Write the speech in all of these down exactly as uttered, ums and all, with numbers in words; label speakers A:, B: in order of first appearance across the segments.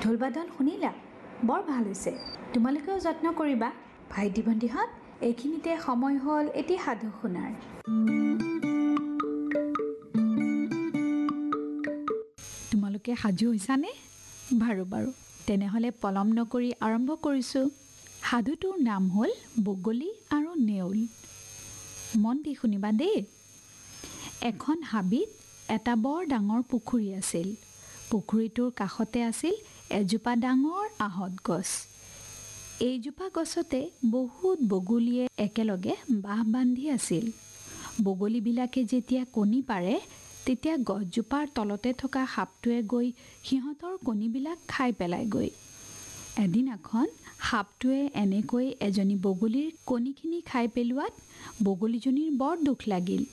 A: ঢোলবাদন শুনিলা? বৰ ভাল হৈছে। তোমালোকেও যত্ন কৰিবা। ভাইটি ভণ্টিহঁত, এইখিনিতে সময় হ'ল এটি সাধু শুনাৰ। তোমালোকে সাজু হৈছানে? বাৰু বাৰু, তেনেহ'লে পলম নকৰি আৰম্ভ কৰিছোঁ। সাধুটোৰ নাম হ'ল বগলী আৰু নেউল। মন দি শুনিবা দেই। এখন হাবিত এটা বৰ ডাঙৰ পুখুৰী আছিল। পুখুৰীটোৰ কাষতে আছিল এজোপা ডাঙৰ আহঁত গছ। এইজোপা গছতে বহুত বগলীয়ে একেলগে বাহ বান্ধি আছিল। বগলীবিলাকে যেতিয়া কণী পাৰে, তেতিয়া গছজোপাৰ তলতে থকা সাপটোৱে গৈ সিহঁতৰ কণীবিলাক খাই পেলাইগৈ। এদিনাখন সাপটোৱে এনেকৈ এজনী বগলীৰ কণীখিনি খাই পেলোৱাত বগলীজনীৰ বৰ দুখ লাগিল।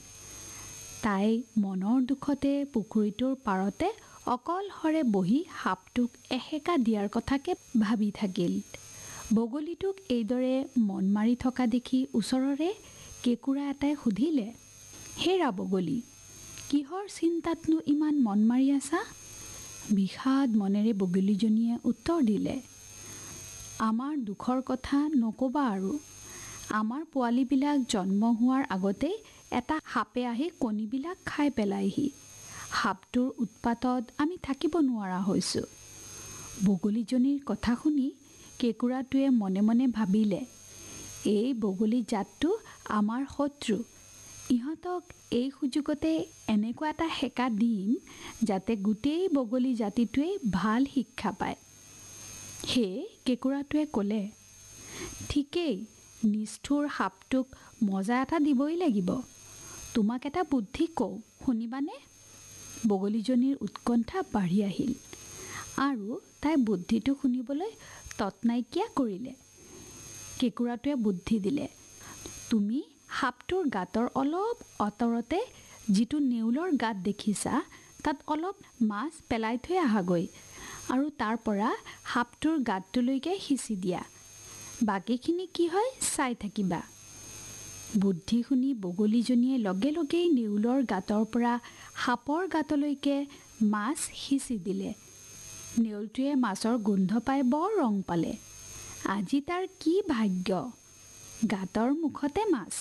A: তাই মনৰ দুখতে পুখুৰীটোৰ পাৰতে অকলশৰে বহি সাপটোক এসেকা দিয়াৰ কথাকে ভাবি থাকিল। বগলীটোক এইদৰে মন মাৰি থকা দেখি ওচৰৰে কেঁকুৰা এটাই সুধিলে, হেৰা বগলী, কিহৰ চিন্তাতনো ইমান মন মাৰি আছা? বিষাদ মনেৰে বগলীজনীয়ে উত্তৰ দিলে, আমাৰ দুখৰ কথা নক'বা আৰু। আমাৰ পোৱালিবিলাক জন্ম হোৱাৰ আগতেই এটা সাপে আহি কণীবিলাক খাই পেলাইহি। সাপটোৰ উৎপাতত আমি থাকিব নোৱাৰা হৈছোঁ। বগলীজনীৰ কথা শুনি কেঁকুৰাটোৱে মনে মনে ভাবিলে, এই বগলী জাতটো আমাৰ শত্ৰু। ইহঁতক এই সুযোগতে এনেকুৱা এটা সেকা দিম যাতে গোটেই বগলী জাতিটোৱেই ভাল শিক্ষা পায়। সেয়ে কেঁকুৰাটোৱে ক'লে, ঠিকেই, নিষ্ঠুৰ সাপটোক মজা এটা দিবই লাগিব। তোমাক এটা বুদ্ধি কওঁ, শুনিবানে? বগলীজনীৰ উৎকণ্ঠা বাঢ়ি আহিল আৰু তাই বুদ্ধিটো শুনিবলৈ তত নাইকিয়া কৰিলে। কেঁকুৰাটোৱে বুদ্ধি দিলে, তুমি সাপটোৰ গাঁতৰ অলপ আঁতৰতে যিটো নেউলৰ গাঁত দেখিছা, তাত অলপ মাছ পেলাই থৈ আহাগৈ আৰু তাৰ পৰা সাপটোৰ গাঁতটোলৈকে সিঁচি দিয়া। বাকীখিনি কি হয় চাই থাকিবা। বুদ্ধি শুনি বগলীজনীয়ে লগে লগেই নেউলৰ গাঁতৰ পৰা সাপৰ গাঁতলৈকে মাছ সিঁচি দিলে। নেউলটোৱে মাছৰ গোন্ধ পাই বৰ ৰং পালে। আজি তাৰ কি ভাগ্য, গাঁতৰ মুখতে মাছ।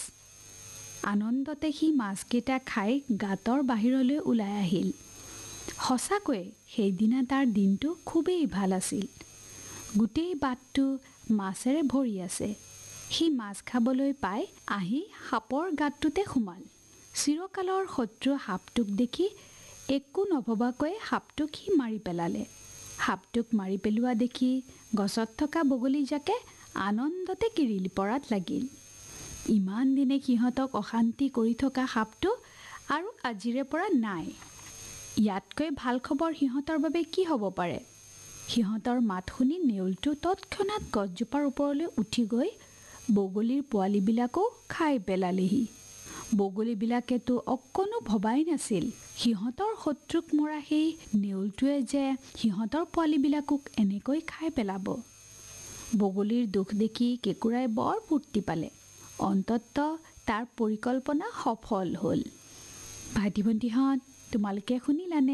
A: আনন্দতে সি মাছকেইটা খাই গাঁতৰ বাহিৰলৈ ওলাই আহিল। সঁচাকৈয়ে সেইদিনা তাৰ দিনটো খুবেই ভাল আছিল। গোটেই বাটটো মাছেৰে ভৰি আছে। সি মাছ খাবলৈ পাই আহি সাপৰ গাঁতটোতে সোমাল। চিৰকালৰ শত্ৰু সাপটোক দেখি একো নভবাকৈ সাপটোক সি মাৰি পেলালে। সাপটোক মাৰি পেলোৱা দেখি গছত থকা বগলীজাকে আনন্দতে কিৰিলি পৰাত লাগিল। ইমান দিনে সিহঁতক অশান্তি কৰি থকা সাপটো আৰু আজিৰে পৰা নাই। ইয়াতকৈ ভাল খবৰ সিহঁতৰ বাবে কি হ'ব পাৰে? সিহঁতৰ মাত শুনি নেউলটো তৎক্ষণাত গছজোপাৰ ওপৰলৈ উঠি গৈ বগলীৰ পোৱালিবিলাকো খাই পেলালেহি। বগলীবিলাকেতো অকণো ভবাই নাছিল সিহঁতৰ শত্ৰুক মৰা সেই নেউলটোৱে যে সিহঁতৰ পোৱালিবিলাকক এনেকৈ খাই পেলাব। বগলীৰ দুখ দেখি কেঁকুৰাই বৰ ফূৰ্তি পালে। অন্ততঃ তাৰ পৰিকল্পনা সফল হ'ল। ভাইটি ভণ্টিহঁত, তোমালোকে শুনিলানে?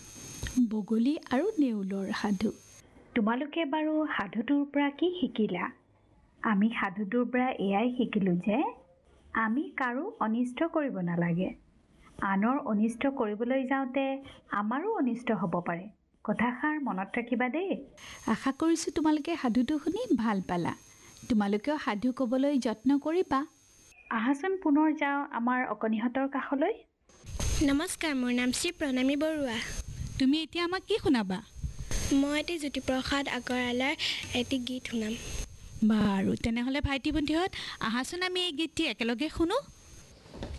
A: বগলী আৰু নেউলৰ সাধু। তোমালোকে বাৰু সাধুটোৰ পৰা কি শিকিলা? আমি সাধুটোৰ পৰা এয়াই শিকিলোঁ যে আমি কাৰো অনিষ্ট কৰিব নালাগে। আনৰ অনিষ্ট কৰিবলৈ যাওঁতে আমাৰো অনিষ্ট হ'ব পাৰে। কথাষাৰ মনত ৰাখিবা দেই। আশা কৰিছোঁ তোমালোকে সাধুটো শুনি ভাল পালা। তোমালোকেও সাধু ক'বলৈ যত্ন কৰিবা। আহাচোন পুনৰ যাওঁ আমাৰ অকণিহঁতৰ কাষলৈ।
B: নমস্কাৰ, মোৰ নাম শ্ৰী প্ৰণামী বৰুৱা।
A: তুমি এতিয়া আমাক কি শুনাবা?
B: মই এটি জ্যোতিপ্ৰসাদ আগৰৱালাৰ এটি গীত শুনাম।
A: বাৰু তেনেহ'লে ভাইটি ভণ্টিহঁত, আহাচোন আমি এই গীতটি একেলগে শুনো।